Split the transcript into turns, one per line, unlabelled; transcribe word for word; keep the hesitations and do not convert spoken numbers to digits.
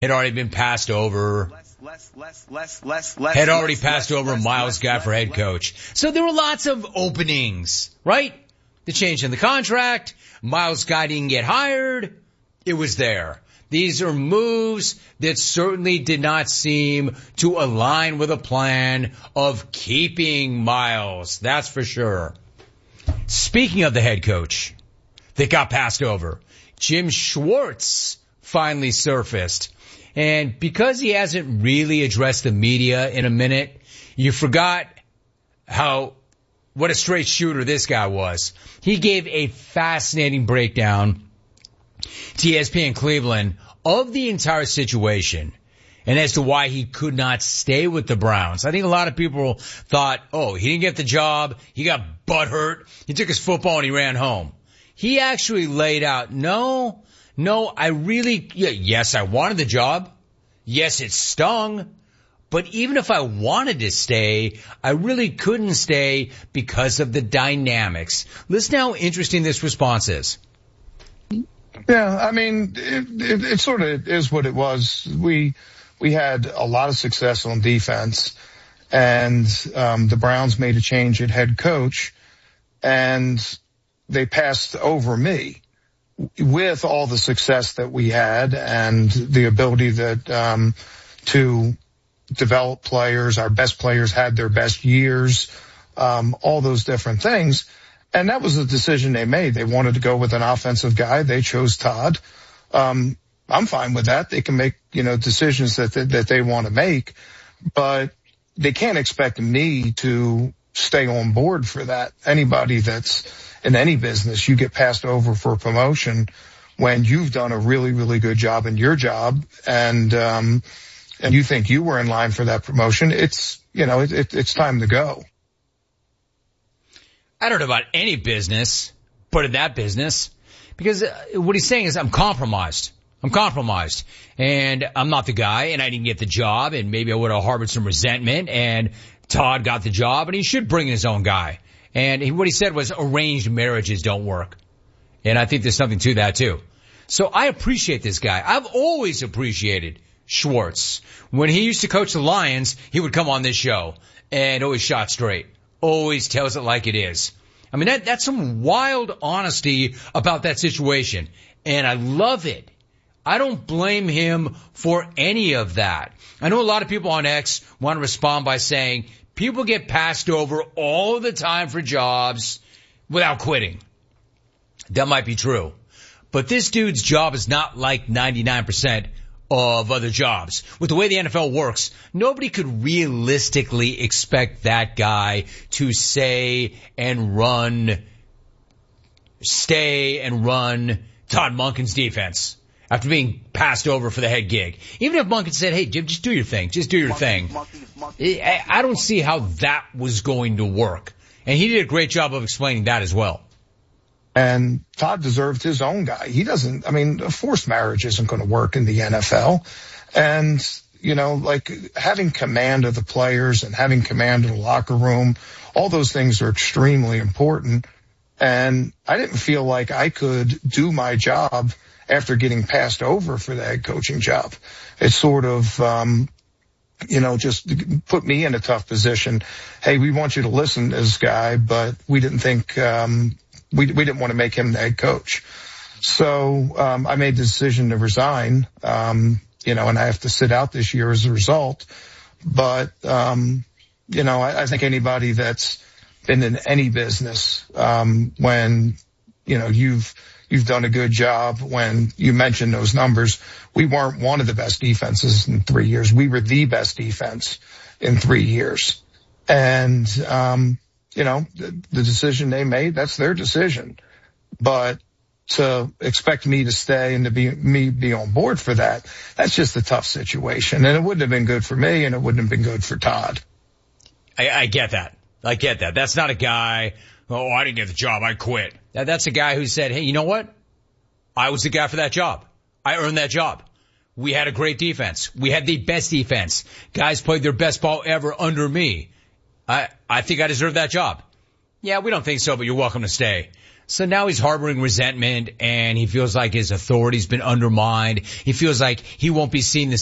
had already been passed over.
Less, less, less, less, less, less.
Had already
less,
passed
less,
over
less,
Miles
less,
Guy
less,
for head
less.
coach. So there were lots of openings, right? The change in the contract. Miles Guy didn't get hired. It was there. These are moves that certainly did not seem to align with a plan of keeping Miles. That's for sure. Speaking of the head coach that got passed over, Jim Schwartz finally surfaced. And because he hasn't really addressed the media in a minute, you forgot how, what a straight shooter this guy was. He gave a fascinating breakdown to E S P N Cleveland of the entire situation and as to why he could not stay with the Browns. I think a lot of people thought, oh, he didn't get the job. He got butthurt. He took his football and he ran home. He actually laid out, no, no, I really, yeah, yes, I wanted the job. Yes, it stung. But even if I wanted to stay, I really couldn't stay because of the dynamics. Listen how interesting this response is.
Yeah, I mean, it, it, it sort of is what it was. We we had a lot of success on defense, and um, the Browns made a change at head coach, and they passed over me with all the success that we had and the ability that um, to develop players. Our best players had their best years, um, all those different things. And that was the decision they made. They wanted to go with an offensive guy. They chose Todd. Um, I'm fine with that. They can make, you know, decisions that they, that they want to make, but they can't expect me to stay on board for that. Anybody that's in any business, you get passed over for a promotion when you've done a really, really good job in your job, and um, and you think you were in line for that promotion. It's, you know, it, it, it's time to go.
I don't know about any business, but in that business, because what he's saying is I'm compromised. I'm compromised, and I'm not the guy, and I didn't get the job, and maybe I would have harbored some resentment, and Todd got the job, and he should bring his own guy. And he, what he said was arranged marriages don't work. And I think there's something to that, too. So I appreciate this guy. I've always appreciated Schwartz. When he used to coach the Lions, he would come on this show and always shot straight. Always tells it like it is. I mean, that, that's some wild honesty about that situation. And I love it. I don't blame him for any of that. I know a lot of people on X want to respond by saying people get passed over all the time for jobs without quitting. That might be true. But this dude's job is not like ninety-nine percent of other jobs. With the way the N F L works, nobody could realistically expect that guy to say and run, stay and run Todd Monken's defense after being passed over for the head gig. Even if Monken said, hey, Jim, just do your thing. Just do your thing. I don't see how that was going to work. And he did a great job of explaining that as well.
And Todd deserved his own guy. He doesn't, I mean, a forced marriage isn't going to work in the N F L. And, you know, like having command of the players and having command of the locker room, all those things are extremely important. And I didn't feel like I could do my job after getting passed over for the head coaching job. It sort of, um, you know, just put me in a tough position. Hey, we want you to listen to this guy, but we didn't think, um, We, we didn't want to make him the head coach. So, um, I made the decision to resign, um, you know, and I have to sit out this year as a result. But, um, you know, I, I think anybody that's been in any business, um, when, you know, you've, you've done a good job, when you mentioned those numbers, we weren't one of the best defenses in three years. We were the best defense in three years. And, um, you know, the, the decision they made, that's their decision. But to expect me to stay and to be, me be on board for that, that's just a tough situation. And it wouldn't have been good for me, and it wouldn't have been good for Todd.
I, I get that. I get that. That's not a guy, oh, I didn't get the job, I quit. That, that's a guy who said, hey, you know what? I was the guy for that job. I earned that job. We had a great defense. We had the best defense. Guys played their best ball ever under me. I, I think I deserve that job. Yeah, we don't think so, but you're welcome to stay. So now he's harboring resentment and he feels like his authority's been undermined. He feels like he won't be seen the